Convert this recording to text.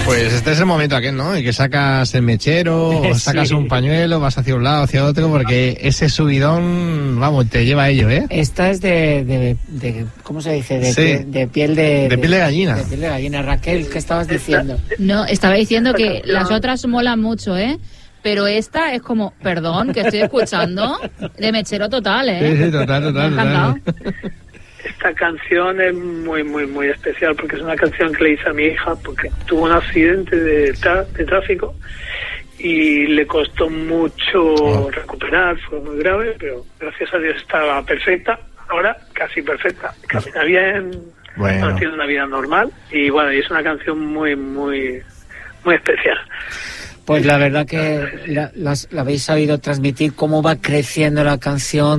Pues este es el momento aquel, ¿no? En que sacas el mechero, o sacas un pañuelo, vas hacia un lado, hacia otro, porque ese subidón, vamos, te lleva a ello, ¿eh? Esta es de ¿cómo se dice? De piel de piel de gallina. De piel de gallina. Raquel, ¿qué estabas diciendo? No, estaba diciendo que las otras molan mucho, ¿eh? Pero esta es como, perdón, que estoy escuchando, de mechero total, ¿eh? Sí, total. Me ha encantado. Esta canción es muy, muy, muy especial porque es una canción que le hice a mi hija porque tuvo un accidente de tráfico y le costó mucho recuperar, fue muy grave, pero gracias a Dios estaba perfecta, ahora casi perfecta, camina bien, tiene una vida normal y bueno, y es una canción muy, muy, muy especial. Pues la verdad que la habéis sabido transmitir, cómo va creciendo la canción.